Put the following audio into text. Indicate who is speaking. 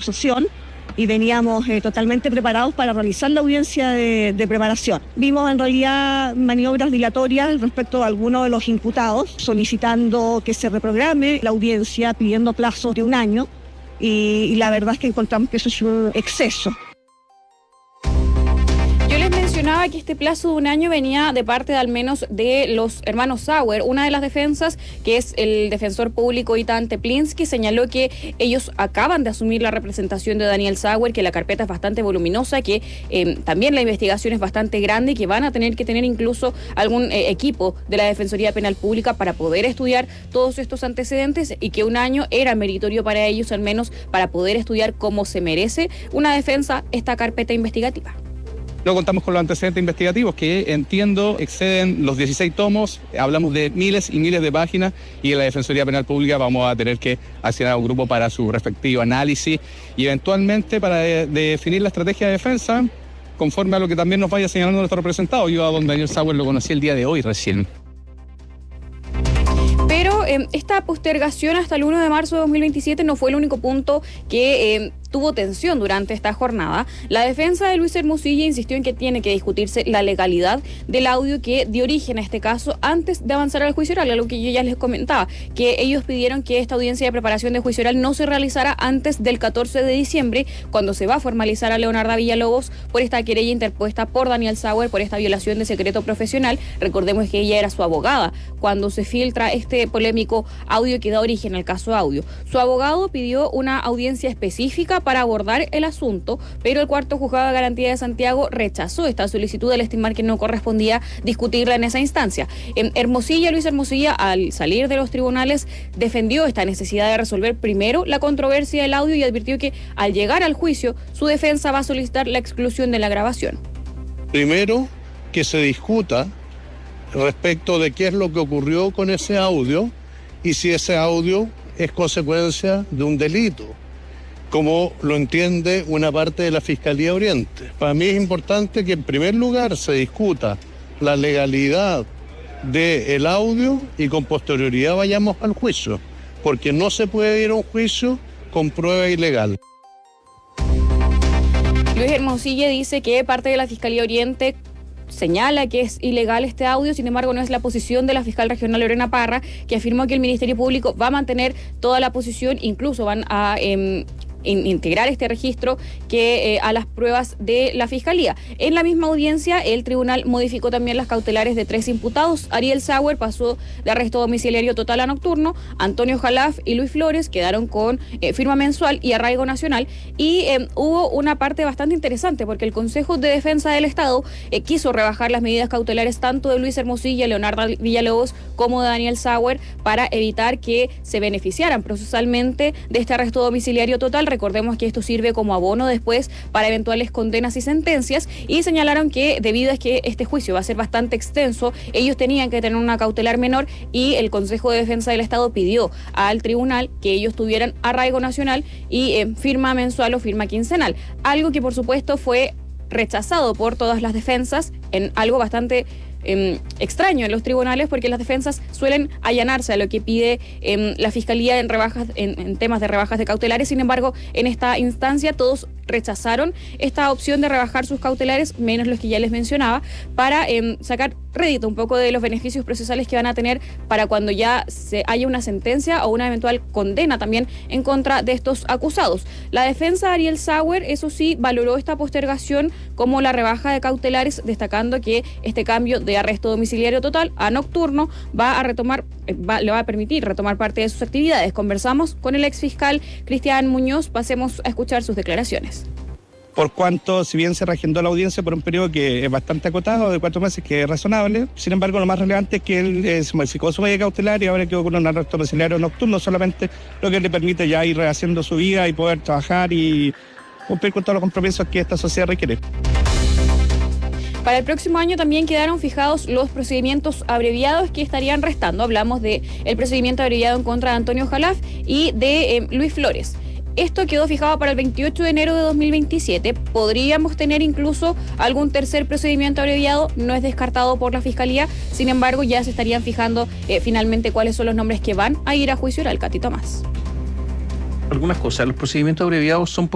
Speaker 1: acusación y veníamos totalmente preparados para realizar la audiencia de preparación. Vimos en realidad maniobras dilatorias respecto a algunos de los imputados, solicitando que se reprograme la audiencia, pidiendo plazos de 1 año, y la verdad es que encontramos que eso es un exceso.
Speaker 2: Yo les mencionaba que este plazo de 1 año venía de parte de al menos de los hermanos Sauer. Una de las defensas, que es el defensor público Itan Teplinsky, señaló que ellos acaban de asumir la representación de Daniel Sauer, que la carpeta es bastante voluminosa, que también la investigación es bastante grande y que van a tener que tener incluso algún equipo de la Defensoría Penal Pública para poder estudiar todos estos antecedentes, y que 1 año era meritorio para ellos, al menos para poder estudiar cómo se merece una defensa esta carpeta investigativa.
Speaker 3: No contamos con los antecedentes investigativos que, entiendo, exceden los 16 tomos, hablamos de miles y miles de páginas, y en la Defensoría Penal Pública vamos a tener que asignar a un grupo para su respectivo análisis y eventualmente para definir la estrategia de defensa conforme a lo que también nos vaya señalando nuestro representado. Yo a don Daniel Sauer lo conocí el día de hoy recién.
Speaker 2: Pero esta postergación hasta el 1 de marzo de 2027 no fue el único punto que tuvo tensión durante esta jornada. La defensa de Luis Hermosilla insistió en que tiene que discutirse la legalidad del audio que dio origen a este caso antes de avanzar al juicio oral, algo que yo ya les comentaba, que ellos pidieron que esta audiencia de preparación de juicio oral no se realizara antes del 14 de diciembre, cuando se va a formalizar a Leonarda Villalobos por esta querella interpuesta por Daniel Sauer por esta violación de secreto profesional. Recordemos que ella era su abogada cuando se filtra este polémico audio que da origen al caso Audio. Su abogado pidió una audiencia específica para abordar el asunto, pero el cuarto juzgado de garantía de Santiago rechazó esta solicitud al estimar que no correspondía discutirla en esa instancia. Luis Hermosilla, al salir de los tribunales, defendió esta necesidad de resolver primero la controversia del audio y advirtió que al llegar al juicio, su defensa va a solicitar la exclusión de la grabación.
Speaker 4: Primero, que se discuta respecto de qué es lo que ocurrió con ese audio y si ese audio es consecuencia de un delito, como lo entiende una parte de la Fiscalía Oriente. Para mí es importante que en primer lugar se discuta la legalidad del audio y con posterioridad vayamos al juicio, porque no se puede ir a un juicio con prueba ilegal.
Speaker 2: Luis Hermosilla dice que parte de la Fiscalía Oriente señala que es ilegal este audio, sin embargo no es la posición de la fiscal regional Lorena Parra, que afirmó que el Ministerio Público va a mantener toda la posición, incluso van a integrar este registro que a las pruebas de la Fiscalía. En la misma audiencia, el tribunal modificó también las cautelares de 3 imputados. Ariel Sauer pasó de arresto domiciliario total a nocturno, Antonio Jalaf y Luis Flores quedaron con firma mensual y arraigo nacional, y hubo una parte bastante interesante porque el Consejo de Defensa del Estado quiso rebajar las medidas cautelares tanto de Luis Hermosilla, Leonarda Villalobos como de Daniel Sauer para evitar que se beneficiaran procesalmente de este arresto domiciliario total. Recordemos que esto sirve como abono después para eventuales condenas y sentencias, y señalaron que debido a que este juicio va a ser bastante extenso, ellos tenían que tener una cautelar menor, y el Consejo de Defensa del Estado pidió al tribunal que ellos tuvieran arraigo nacional y firma mensual o firma quincenal, algo que por supuesto fue rechazado por todas las defensas en algo bastante extraño en los tribunales, porque las defensas suelen allanarse a lo que pide la Fiscalía en temas de rebajas de cautelares. Sin embargo, en esta instancia todos rechazaron esta opción de rebajar sus cautelares, menos los que ya les mencionaba, para sacar rédito un poco de los beneficios procesales que van a tener para cuando ya haya una sentencia o una eventual condena también en contra de estos acusados. La defensa de Ariel Sauer, eso sí, valoró esta postergación como la rebaja de cautelares, destacando que este cambio de arresto domiciliario total a nocturno le va a permitir retomar parte de sus actividades. Conversamos con el exfiscal Cristian Muñoz, pasemos a escuchar sus declaraciones.
Speaker 3: Por cuanto, si bien se reagendó la audiencia por un periodo que es bastante acotado, de 4 meses, que es razonable, sin embargo, lo más relevante es que él se modificó su medida cautelar y ahora quedó con un arresto domiciliario nocturno, solamente lo que le permite ya ir rehaciendo su vida y poder trabajar y cumplir con todos los compromisos que esta sociedad requiere.
Speaker 2: Para el próximo año también quedaron fijados los procedimientos abreviados que estarían restando. Hablamos del procedimiento abreviado en contra de Antonio Jalaf y de Luis Flores. Esto quedó fijado para el 28 de enero de 2027. Podríamos tener incluso algún tercer procedimiento abreviado, no es descartado por la Fiscalía. Sin embargo, ya se estarían fijando finalmente cuáles son los nombres que van a ir a juicio oral. Catito más.
Speaker 5: Algunas cosas, los procedimientos abreviados son